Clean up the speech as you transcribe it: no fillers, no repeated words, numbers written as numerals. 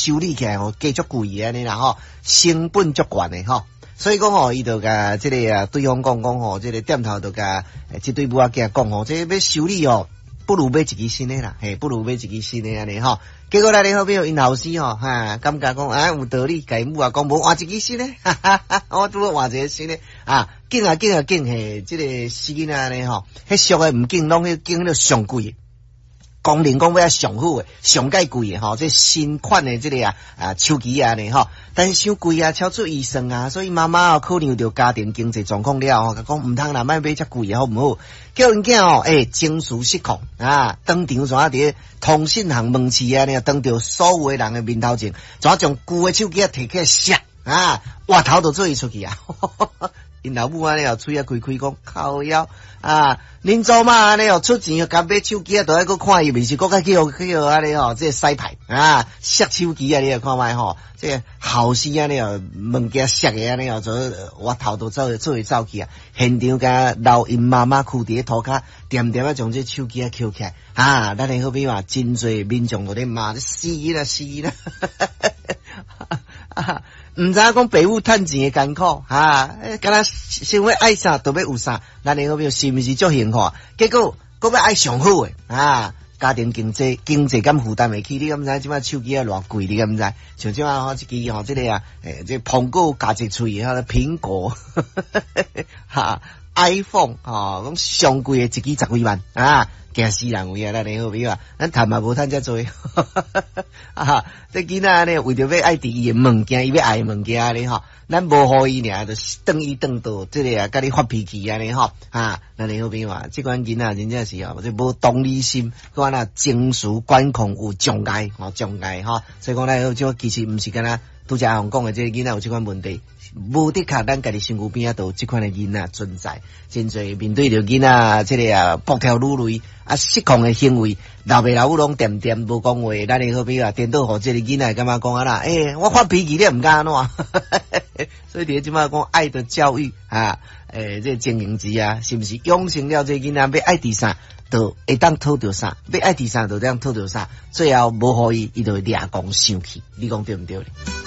修理起来吼，加足贵安尼啦吼，成本足悬的吼。所以讲吼，伊就甲这个啊对方讲吼，这个店头就甲这对母仔囝讲吼，这要修理哦，不如买一支新的啦，嘿，不如买一支新的安尼吼。结果来咧好比因老师吼，感觉讲有道理，甲因母啊讲无换一支新的，哈哈哈，我拄要换一个新的啊，紧嘿，这个死囡仔咧吼，迄俗的毋紧，拢去紧迄个上贵的。功能讲要上好诶，上介贵诶吼，这新款诶这个手机啊呢吼，但是伤贵啊，超出预算啊，所以妈妈考虑到家庭经济状况了吼，讲毋通啦，莫买遮贵诶好毋好？叫因囝吼，情绪失控啊，当场怎啊伫通讯行问市啊呢，当着所有诶人诶面头前，怎啊将旧诶手机摕起来摔啊，话头都做伊出去啊！因老母安尼又嘴啊开讲靠腰啊，恁祖妈安尼又出钱甲买手机啊，都还佫看伊面是佫叫安尼吼，这洗牌啊，摔手机啊，你又看卖吼，这后事安尼又物件摔个安尼又做我头都走去啊，现场甲留因妈妈跍伫涂骹，点点啊将这手机啊捡起来啊，咱诶好比话真侪民众都咧骂死啦，啊！毋知影讲爸母趁钱诶艰苦敢若想要爱啥都要有啥，咱诶好比是毋是足幸福？结果佫要爱上好诶家庭经济敢负担袂起？你敢知即摆手机啊偌贵？你敢知？像即摆一支这个这苹果加一喙苹果iPhone 讲上贵诶一支10几万惊死人位啊！咱好比话，咱趁嘛无趁遮多这囡仔呢为着要爱伫伊诶物件，伊要爱物件安尼吼，咱无互伊尔，就等伊等到这个甲你发脾气安尼吼咱好比话，即款囡仔真正是这无同理心，佮那情绪管控有障碍所以讲咱即其实毋是敢若拄则红讲诶，这个囡仔有即款问题。无的确，咱家己身躯边都有即款的囡仔存在，真侪面对着囡仔这个暴跳如雷失控的行为，老爸老母拢点无讲话，咱的好比话颠倒互这个囡仔感觉讲啦，我发脾气你毋敢安怎？所以伫即摆讲爱的教育这经营值是毋是养成了这个囡仔要爱伫啥，就会当讨着啥，要爱伫啥就当讨着啥，最后无互伊就会抓狂生气，你讲对毋对咧？